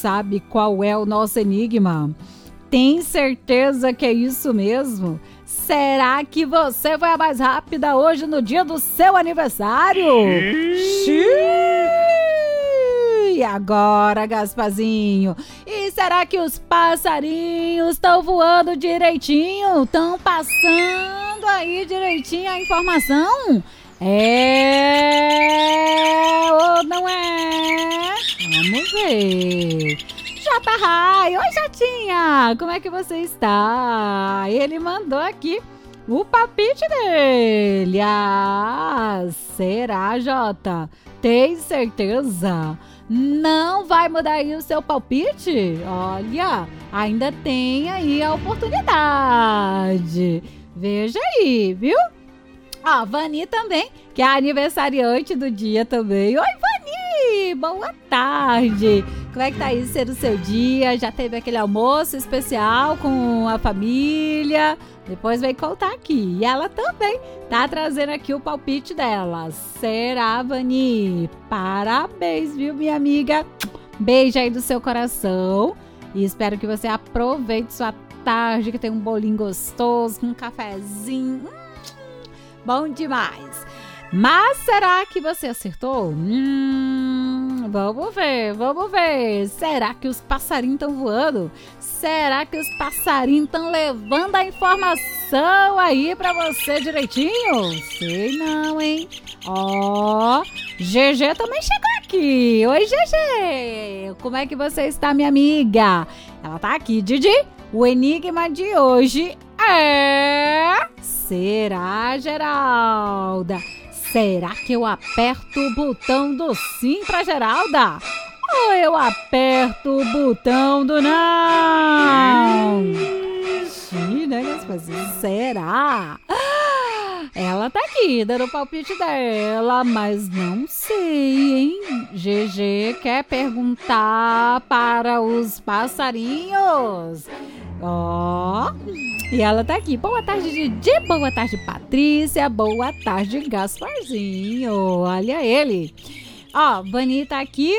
sabe qual é o nosso enigma? Tem certeza que é isso mesmo? Será que você foi a mais rápida hoje no dia do seu aniversário? E agora, Gasparzinho? E será que os passarinhos estão voando direitinho? Estão passando aí direitinho a informação? É ou não é? Vamos ver. Jota Rai, oi Jotinha, como é que você está? Ele mandou aqui o palpite dele. Ah, será, Jota? Tem certeza? Não vai mudar aí o seu palpite? Olha, ainda tem aí a oportunidade. Veja aí, viu? Ó, Vani também, que é a aniversariante do dia também. Oi, Vani! Boa tarde! Como é que tá aí sendo o seu dia? Já teve aquele almoço especial com a família? Depois vem contar aqui. E ela também tá trazendo aqui o palpite dela. Será, Vani? Parabéns, viu, minha amiga? Beijo aí do seu coração. E espero que você aproveite sua tarde, que tem um bolinho gostoso, com um cafezinho. Bom demais. Mas será que você acertou? Vamos ver. Será que os passarinhos estão voando? Será que os passarinhos estão levando a informação aí pra você direitinho? Sei não, hein? Ó, GG também chegou aqui. Oi, GG. Como é que você está, minha amiga? Ela tá aqui, Didi. O enigma de hoje é... Será, Geralda? Será que eu aperto o botão do sim pra Geralda? Ou eu aperto o botão do não? Sim, né, Gasparzinho? Será? Ela tá aqui dando o palpite dela, mas não sei, hein? GG quer perguntar para os passarinhos. Ó, e ela tá aqui. Boa tarde, Didi. Boa tarde, Patrícia. Boa tarde, Gasparzinho. Olha ele. Ó, Vani tá aqui.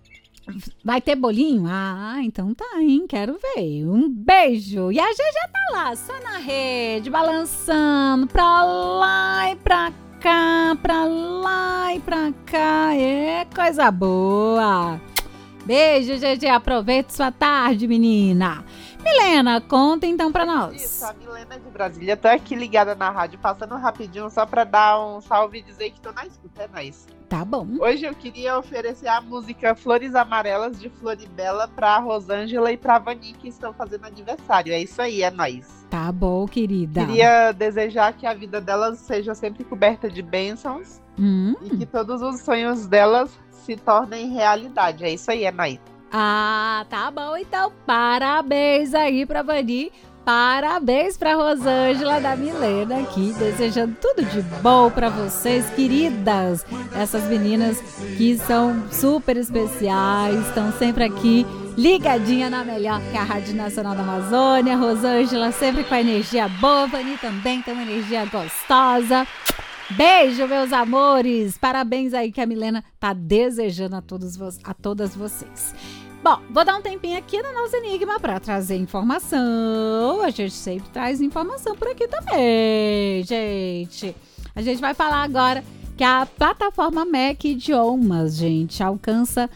Vai ter bolinho? Ah, então tá, hein? Quero ver. Um beijo. E a GG tá lá, só na rede, balançando pra lá e pra cá, pra lá e pra cá. É coisa boa. Beijo, GG. Aproveita sua tarde, menina. Milena, conta então pra nós. Isso, a Milena de Brasília. Tô aqui ligada na rádio, passando rapidinho só pra dar um salve e dizer que tô na escuta. É nóis. Tá bom. Hoje eu queria oferecer a música Flores Amarelas de Floribela pra Rosângela e pra Vani, que estão fazendo aniversário. É isso aí, é nóis. Tá bom, querida. Queria desejar que a vida delas seja sempre coberta de bênçãos e que todos os sonhos delas se tornem realidade. É isso aí, é nóis. Ah, tá bom, então parabéns aí pra Vani, parabéns pra Rosângela da Milena aqui, desejando tudo de bom pra vocês, queridas, essas meninas que são super especiais, estão sempre aqui ligadinha na melhor, que é a Rádio Nacional da Amazônia. Rosângela sempre com a energia boa, Vani também tem uma energia gostosa. Beijo, meus amores, parabéns aí que a Milena tá desejando a todas vocês. Bom, vou dar um tempinho aqui no nosso enigma para trazer informação. A gente sempre traz informação por aqui também, gente. A gente vai falar agora que a plataforma MEC Idiomas, gente, alcança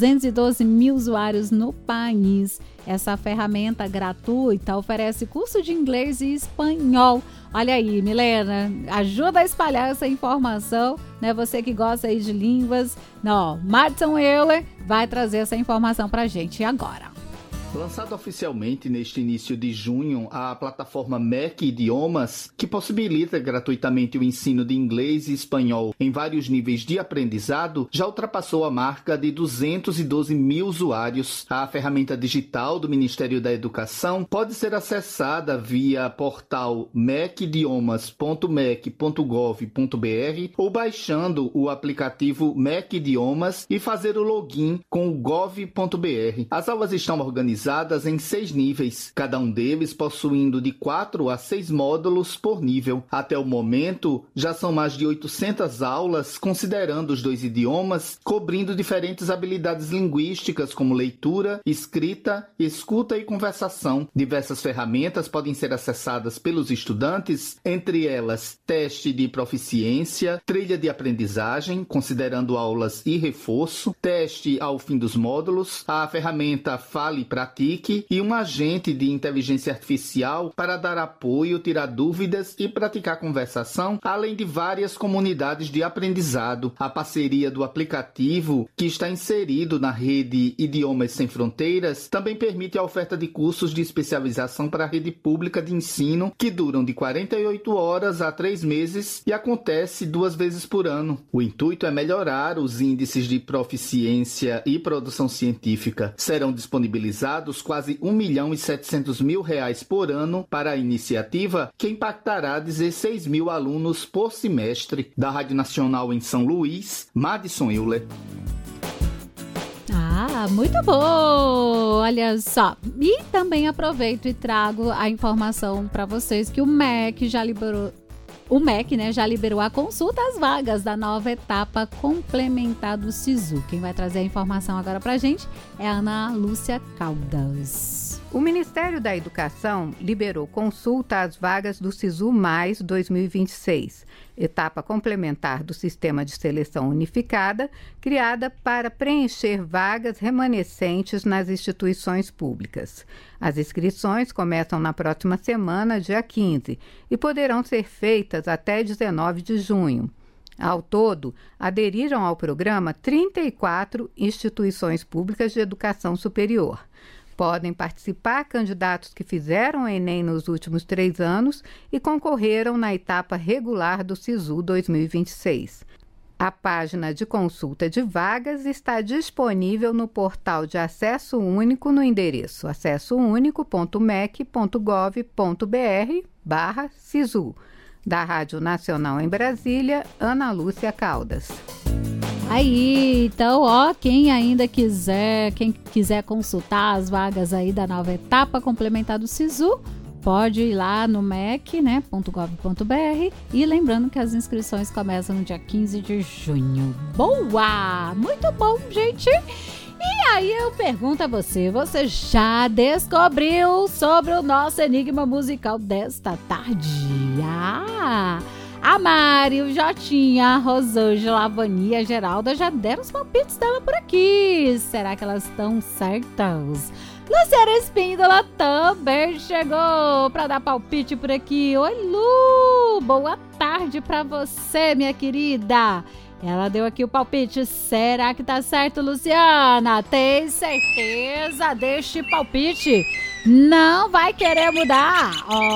212 mil usuários no país. Essa ferramenta gratuita oferece curso de inglês e espanhol. Olha aí, Milena, ajuda a espalhar essa informação, né? Você que gosta aí de línguas. Não, Madison Euler vai trazer essa informação pra gente agora. Lançado oficialmente neste início de junho, a plataforma MEC Idiomas, que possibilita gratuitamente o ensino de inglês e espanhol em vários níveis de aprendizado, já ultrapassou a marca de 212 mil usuários. A ferramenta digital do Ministério da Educação pode ser acessada via portal mecidiomas.mec.gov.br ou baixando o aplicativo MEC Idiomas e fazer o login com o gov.br. As aulas estão organizadas organizadas em 6 níveis, cada um deles possuindo de 4 a 6 módulos por nível. Até o momento, já são mais de 800 aulas, considerando os 2 idiomas, cobrindo diferentes habilidades linguísticas como leitura, escrita, escuta e conversação. Diversas ferramentas podem ser acessadas pelos estudantes, entre elas teste de proficiência, trilha de aprendizagem, considerando aulas e reforço, teste ao fim dos módulos, a ferramenta Fale e Pratique e um agente de inteligência artificial para dar apoio, tirar dúvidas e praticar conversação, além de várias comunidades de aprendizado. A parceria do aplicativo, que está inserido na rede Idiomas Sem Fronteiras, também permite a oferta de cursos de especialização para a rede pública de ensino, que duram de 48 horas a 3 meses e acontece 2 vezes por ano. O intuito é melhorar os índices de proficiência e produção científica. Serão disponibilizados quase R$1.700.000 por ano para a iniciativa, que impactará 16 mil alunos por semestre. Da Rádio Nacional em São Luís, Madison Euler. Muito bom! Olha só. E também aproveito e trago a informação para vocês que o MEC já liberou. O MEC, já liberou a consulta às vagas da nova etapa complementar do SISU. Quem vai trazer a informação agora para a gente é a Ana Lúcia Caldas. O Ministério da Educação liberou consulta às vagas do SISU Mais 2026, etapa complementar do Sistema de Seleção Unificada, criada para preencher vagas remanescentes nas instituições públicas. As inscrições começam na próxima semana, dia 15, e poderão ser feitas até 19 de junho. Ao todo, aderiram ao programa 34 instituições públicas de educação superior. Podem participar candidatos que fizeram o Enem nos últimos 3 anos e concorreram na etapa regular do SISU 2026. A página de consulta de vagas está disponível no portal de Acesso Único no endereço acessounico.mec.gov.br/SISU. Da Rádio Nacional em Brasília, Ana Lúcia Caldas. Aí, então, quem quiser consultar as vagas aí da nova etapa complementar do SISU, pode ir lá no mec.gov.br e lembrando que as inscrições começam no dia 15 de junho. Boa! Muito bom, gente! E aí eu pergunto a você já descobriu sobre o nosso enigma musical desta tarde? A Mari, o Jotinha, a Rosângela, a Vania, a Geralda já deram os palpites dela por aqui. Será que elas estão certas? Luciana Espíndola também chegou para dar palpite por aqui. Oi, Lu! Boa tarde para você, minha querida. Ela deu aqui o palpite. Será que tá certo, Luciana? Tem certeza deste palpite? Não vai querer mudar?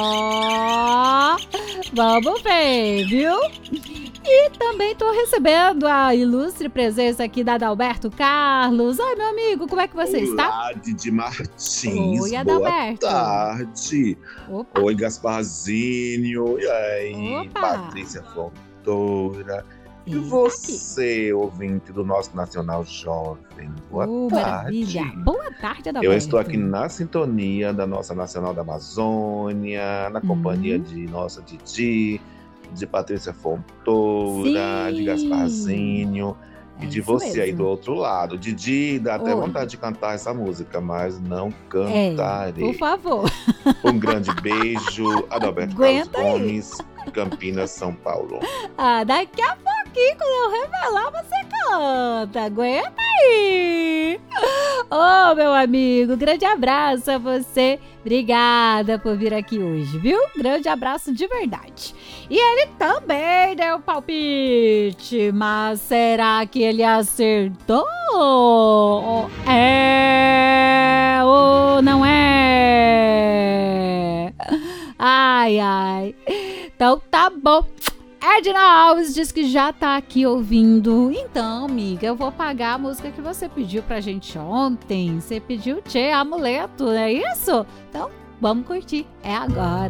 Vamos ver, viu? E também tô recebendo a ilustre presença aqui da Adalberto Carlos. Oi, meu amigo, como é que você está? Olá, Didi Martins. Oi, Adalberto. Boa tarde. Opa. Oi, Gasparzinho. E aí, Opa. Patrícia Fontoura. E você, ouvinte do nosso Nacional Jovem, boa tarde. Maravilha. Boa tarde, Adalberto. Eu estou aqui na sintonia da nossa Nacional da Amazônia, na companhia de nossa Didi, de Patrícia Fontoura, de Gasparzinho e de você mesmo. Aí do outro lado. Didi, dá até vontade de cantar essa música, mas não cantarei. Por favor. Um grande beijo, Adalberto Carlos Gomes, Campinas, São Paulo. Daqui a pouquinho, quando eu revelar, você canta. Aguenta aí. Meu amigo, grande abraço a você. Obrigada por vir aqui hoje, viu? Grande abraço de verdade. E ele também deu palpite, mas será que ele acertou? É ou não é? Ai. Então tá bom. Edna Alves diz que já tá aqui ouvindo. Então, amiga, eu vou pagar a música que você pediu pra gente ontem. Você pediu Tchê Amuleto, não é isso? Então, vamos curtir. É agora.